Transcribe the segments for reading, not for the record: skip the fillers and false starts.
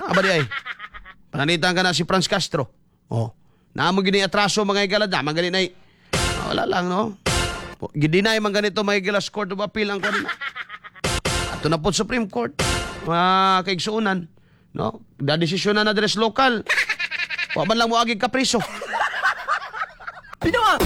Aba di ay. Pananitan ka na si Franz Castro. Oh. Naamo gini atraso mga higala. Naman gani na wala lang, no? Gidinay man ganito mga higala sa Court of Appeal ang kanina. Ato na po Supreme Court. Mga kaigsuunan. No? Dadesisyon na address local. Waman lang mo aging kapriso. Pinawa!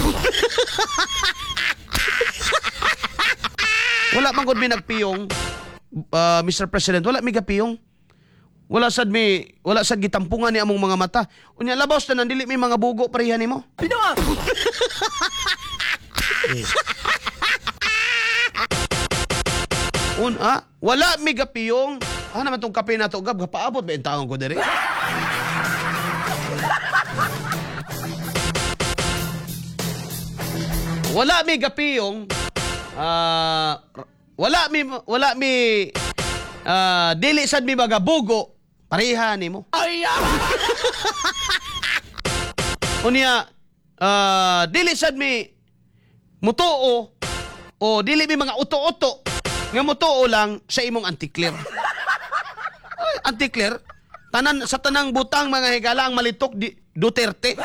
Wala man gud mi nagpiyong, Mr. President. Wala mi gapiyong. Wala sad gitampungan ni among mga mata. Unya labaw na nandili mi mga bugo pareha nimo. Pinawa! Wala mi gapiyong. Naman tong kape na to gab gapaabot ba taong ko diri? Wala mi gapiyong. Wala mi dili sad mi mga bugo pareha nimo. Ay! Unya dili sad mi mutuo o dili mi mga uto-uto nga mutuo lang sa imong anti-clear. Anti-clear sa tanang butang mga higala ang malitok Duterte.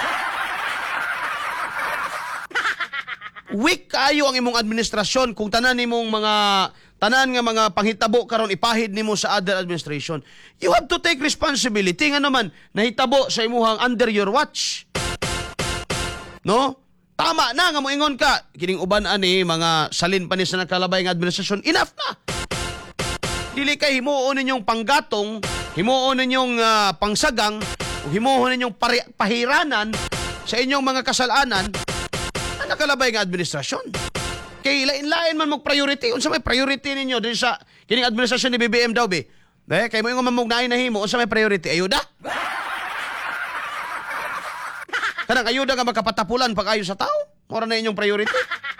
Weak kayo ang imong administrasyon kung tanan nga mga panghitabo karon ipahid nimo sa other administration. You have to take responsibility nga naman nahitabo sa imuhang under your watch. No? Tama na nga moingon ka kining uban ani mga salin pa ni sa nakalabay nga administrasyon. Enough na. Dili kay himuon ninyong panggatong, himuon ninyong pangsagang, o himuon ninyong pahiranan sa inyong mga kasalanan na nakalabay nga administrasyon. Kay lain-lain man mag-priority. Unsa may priority ninyo din sa kining administrasyon ni BBM daw be? Kay mo ingon man mong nahimo, unsa may priority? Ayuda? Kanang ayuda nga makapatapulan pag ayo sa tao? Mora na inyong priority?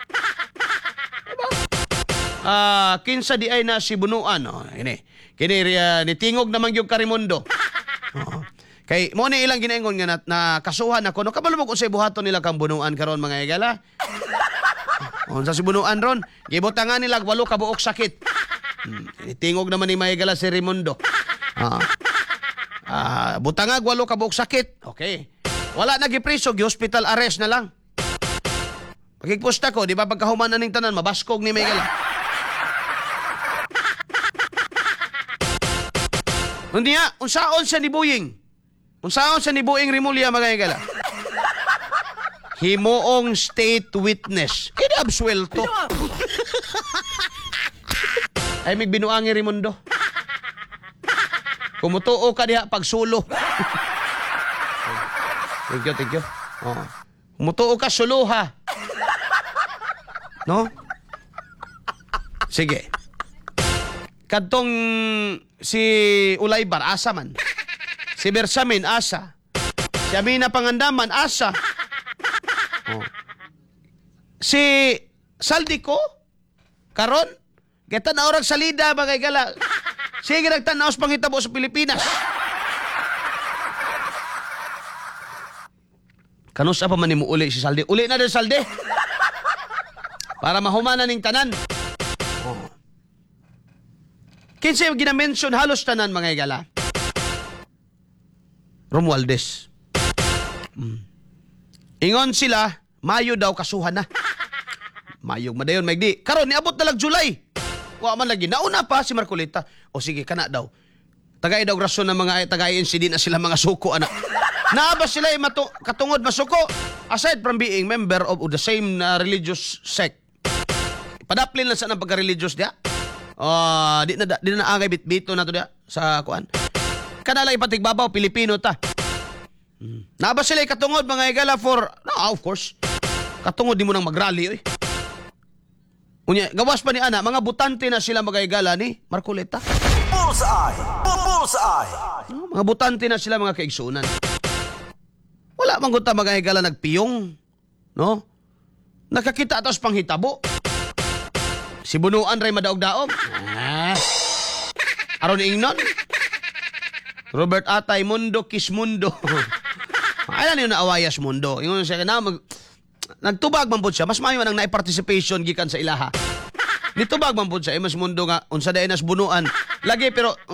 Kinsa di ay na si Bunuan. Kini nitingog naman yung Karimundo. Kay mo ni ilang ginaingon nga na kasuhan ako. No, kabalo mo kung sa buhaton nila kang Bunuan karon mga higala. Unsa si Bunuan ron? Gibutangan nila 8 ka buok sakit. Nitingog naman ni Mahigala si Raimundo. Butangag 8 ka buok sakit. Okay. Wala na gipriso, gi-hospital arrest na lang. Pagkikpusta ko, di ba pagkahuman na ning tanan, mabaskog ni Mahigala. Hindi nga, unsaon siya ni Buying? Unsaon siya ni Buying Rimulya, mga higala? Himoong state witness. Absuelto. Ay, may binuangi Raimundo. Kumutuo ka diha pagsulo. Thank you. Kumutuo ka, suluha. No? Sige. Kadtong si Ulaybar, asa man. Si Bersamin, asa. Si Amina Pangandaman, asa. Si Saldico, karon, kita na orag salida, bagay gala. Sige, nagtanaos panghitabo sa Pilipinas. Kanusa pa man ni mo uli si Saldi? Uli na din Saldi. Para mahumanan ning tanan. Kinsa yung ginamention halos tanan mga higala? Romualdez. Ingon sila, Mayo daw kasuhan na. Mayog madayon maigdi. Karon niabot na lang July. Wa man lagi. Nauna pa si Marcolita. O sige, kana daw. Tagay daw rason ng mga tagay-NCD na sila mga suko, anak. Naaba sila katungod masuko. Aside from being member of the same religious sect. Padaplin lang sa ng pagka-religious diya. Di na angay bitbito na to diya sa kuan. Kana lang ipatigbabaw, Pilipino ta. Naaba sila katungod mga higala for, of course, katungod di mo nang mag-rally, oy. Unya, gawas pa ni ana, mga butante na sila mga higala ni Marcoleta. Bullseye! Mga butante na sila mga kaigsunan. Wala man gud ta mga higala nagpiyong, no? Nakakita atos panghitabo. Si Bunuan ray madaog-daog. Aron ingnon. Robert Atay Mundo Kismundo. Ayan yung naawayas mundo. Yung siya na nagtubag man pud siya. Mas maayo nang nai-participation gikan sa ilaha. Nitubag man pud siya. Mas mundo nga unsa dayon nas Bunuan. Lagi pero